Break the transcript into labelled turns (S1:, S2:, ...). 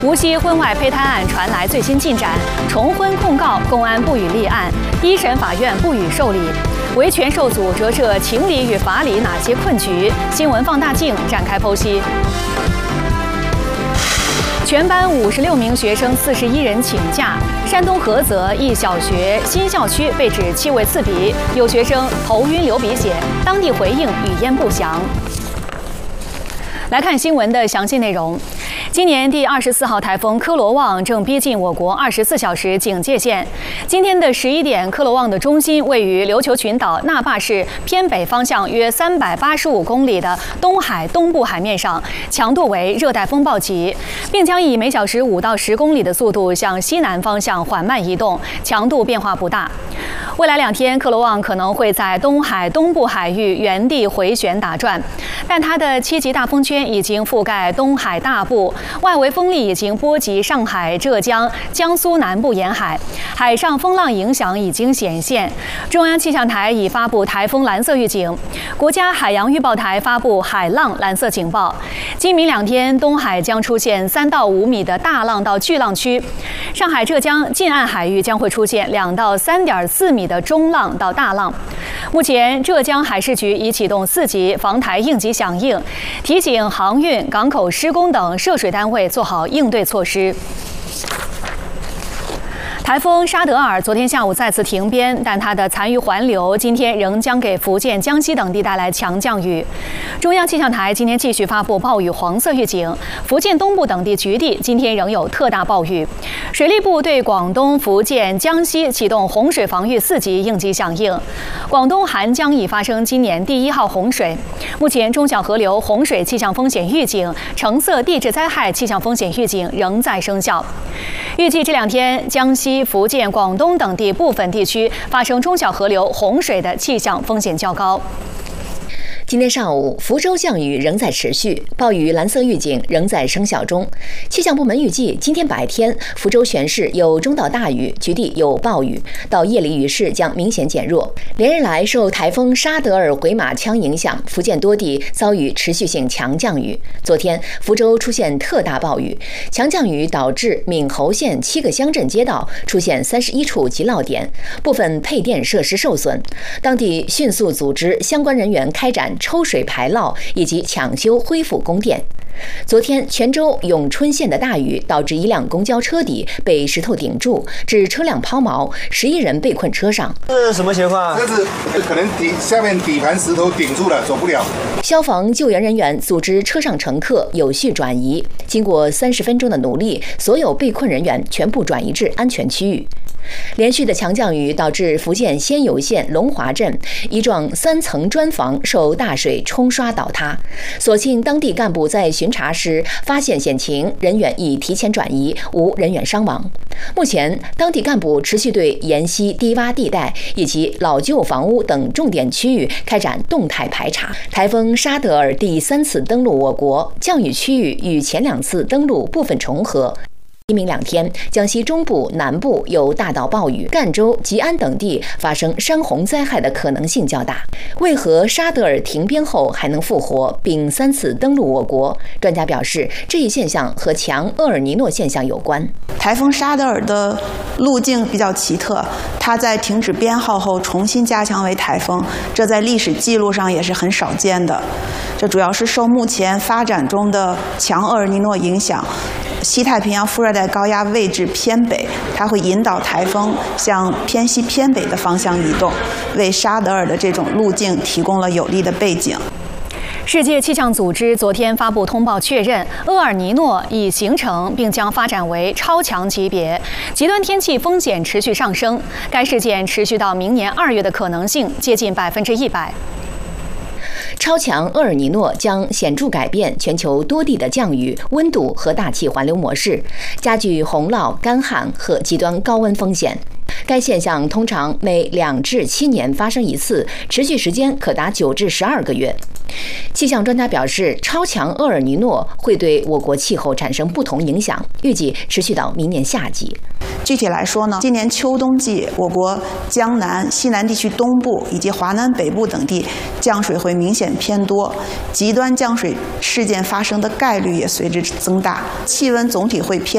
S1: 无锡婚外胚胎案传来最新进展，重婚控告，公安不予立案，一审法院不予受理。维权受阻折射情理与法理哪些困局？新闻放大镜展开剖析。全班56名学生41人请假。山东菏泽一小学新校区被指气味刺鼻，有学生头晕流鼻血，当地回应语焉不详。来看新闻的详细内容。今年第24号台风科罗旺正逼近我国24小时警戒线。今天的11点，科罗旺的中心位于琉球群岛那霸市偏北方向约385公里的东海东部海面上，强度为热带风暴级，并将以每小时5到10公里的速度向西南方向缓慢移动，强度变化不大。未来2天，科罗旺可能会在东海东部海域原地回旋打转，但它的7级大风圈已经覆盖东海大部，外围风力已经波及上海、浙江、江苏南部沿海，海上风浪影响已经显现。中央气象台已发布台风蓝色预警，国家海洋预报台发布海浪蓝色警报。今明2天，东海将出现3到5米的大浪到巨浪区，上海、浙江近岸海域将会出现2到3.4米的中浪到大浪。目前，浙江海事局已启动4级防台应急响应，提醒航运、港口施工等涉水单位做好应对措施。台风沙德尔昨天下午再次停边，但它的残余环流今天仍将给福建、江西等地带来强降雨。中央气象台今天继续发布暴雨黄色预警，福建东部等地局地今天仍有特大暴雨。水利部对广东、福建、江西启动洪水防御4级应急响应。广东涵江已发生今年第1号洪水。目前中小河流洪水气象风险预警、橙色地质灾害气象风险预警仍在生效。预计这2天，江西、福建、广东等地部分地区发生中小河流洪水的气象风险较高。
S2: 今天上午，福州降雨仍在持续，暴雨蓝色预警仍在生效中。气象部门预计，今天白天福州全市有中到大雨，局地有暴雨，到夜里雨势将明显减弱。连日来受台风沙德尔回马枪影响，福建多地遭遇持续性强降雨。昨天，福州出现特大暴雨，强降雨导致闽侯县7个乡镇街道出现31处急涝点，部分配电设施受损。当地迅速组织相关人员开展抽水排涝以及抢修恢复供电。昨天，泉州永春县的大雨导致一辆公交车底被石头顶住，致车辆抛锚，11人被困车上。
S3: 这是什么情况？
S4: 这是可能下面底盘石头顶住了，走不了。
S2: 消防救援人员组织车上乘客有序转移，经过30分钟的努力，所有被困人员全部转移至安全区域。连续的强降雨导致福建仙游县龙华镇一幢3层砖房受大水冲刷倒塌，所幸当地干部在巡查时发现险情，人员已提前转移，无人员伤亡。目前，当地干部持续对沿溪低洼地带以及老旧房屋等重点区域开展动态排查。台风沙德尔第3次登陆我国，降雨区域与前2次登陆部分重合。今明2天，江西中部、南部有大到暴雨，赣州、吉安等地发生山洪灾害的可能性较大。为何沙德尔停边后还能复活，并3次登陆我国？专家表示，这一现象和强厄尔尼诺现象有关。
S5: 台风沙德尔的路径比较奇特，它在停止编号后重新加强为台风，这在历史记录上也是很少见的。这主要是受目前发展中的强厄尔尼诺影响。西太平洋副热带高压位置偏北，它会引导台风向偏西偏北的方向移动，为沙德尔的这种路径提供了有利的背景。
S1: 世界气象组织昨天发布通报，确认厄尔尼诺已形成并将发展为超强级别，极端天气风险持续上升。该事件持续到明年2月的可能性接近100%。
S2: 超强厄尔尼诺将显著改变全球多地的降雨、温度和大气环流模式，加剧洪涝、干旱和极端高温风险。该现象通常每2至7年发生一次，持续时间可达9至12个月。气象专家表示，超强厄尔尼诺会对我国气候产生不同影响，预计持续到明年夏季。
S5: 具体来说呢，今年秋冬季，我国江南、西南地区东部以及华南北部等地降水会明显偏多，极端降水事件发生的概率也随之增大，气温总体会偏